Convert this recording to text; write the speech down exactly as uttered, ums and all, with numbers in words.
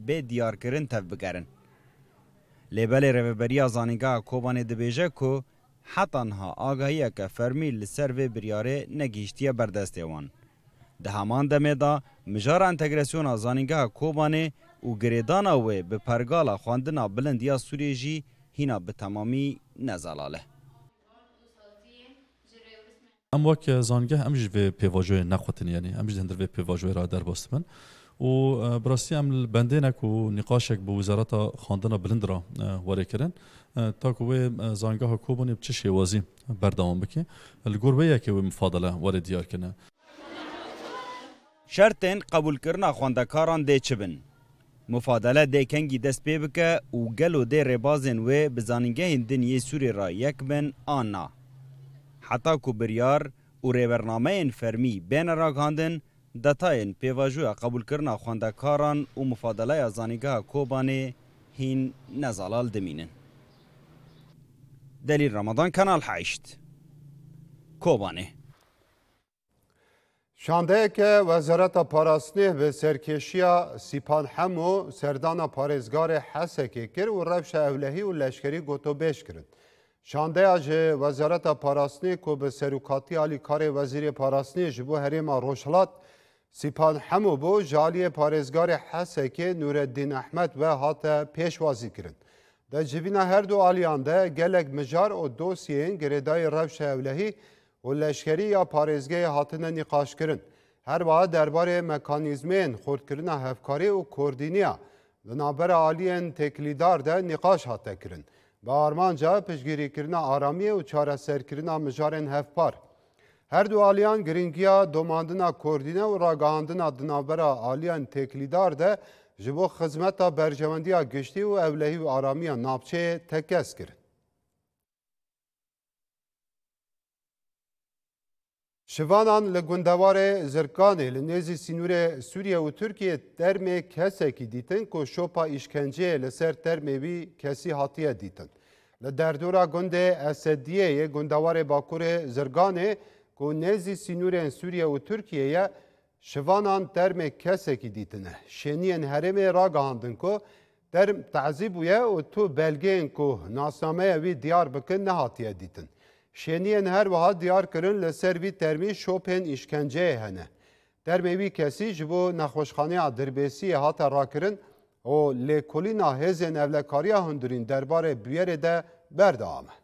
bê diyarkirin tev bigerin. Lêbelê Rêveberiya Zanîngeha Kobanê dibêje ku heta niha agahiyeke fermî li ser vê biryarê negihîştiye berdestê wan. Di heman demê da mijara entegrasyona Zanîngeha Kobanê û girêdana wê bi pergala xwandina bilindiya Sûriyê jî hîna bi temamî nezalale. ام وک زانگه ام جی و پیواژوی نخوتن یعنی ام جی هندر و پیواژوی را در باستمن و براستی ام بندینک و نقاشک به وزارت خواندن بلند را وری کردن تا که زانگه ها کوبانی چه شیوازی بردام بکی الگربه که مفاضله وری دیار کنه. شرطین قبول کردن خواندکاران دی چبن. مفاضله دی کنگی دست پی بکه و گلو دی ربازن و بزانگه دنیای سوری را یک بن آنا. حتی که بریار و ریبرنامه فرمی بین راگاندن دتاین پیواجوی قبول کردن خواندکاران و مفاضله زانیگاه کوبانه هین نزالال دمینن. دلیل رمضان کانال هشت کوبانه شانده که وزارت پاراستنی به سرکشیا سیپان همو سردان پارزگار حسکی کرد و روش اولهی و لشکری گوتو بیش کرد. شانده از وزارت پاراستنی که به سروکاتی علی کار وزیر پاراستنی جبو هریم روشلات سیپان همو بو جالی پارزگار حسکی نورالدین احمد و هات پیشوازی کرد. در جوینا هر دو آلیان ده گلک مجار و دوسیین گردای روش اولهی و لشکری یا پارزگاه هاتنه نقاش کرن. هر وقت درباره مکانیزمین خورد کردن هفکاری و کوردینیا لنابر آلیان تکلیدار ده نقاش هاته کرن. با آرمانجا پشگیری کردن آرامی و چاره سر کردن مجارن هفپار. هر دو آلیان گرینگیا دوماندنا کوردینه و راگاندنا دنابر آلیان تکلیدار ده جبو خدمتا برجواندیا گشتی و اولهی و آرامی نابچه تکس کرد. شوانان لگوندوار زرکانه لنیزی سینور سوریه و ترکیه درمه کسی که دیتن که شوپا اشکنجه لسر درمه بی کسی حاتیه دیتن. لدردورا گنده اسدیه گوندوار باکور زرگانه که نیزی سینور سوریه و ترکیه شوانان درمه کسی که دیتنه. شنین هرمه را گاهاندن که درم تعذیبویه و تو بلگین که ناسنامه وی دیار بکن نهاتیه دیتن. شنین هر وها دیار کرن لسر وی ترمی شوپن اشکنجه هنه. درمی وی کسی جبو نخوشخانه دربیسی هاتا را کرن و لیکولینا هزین اولکاریا هندرین درباره بیره ده بردامه.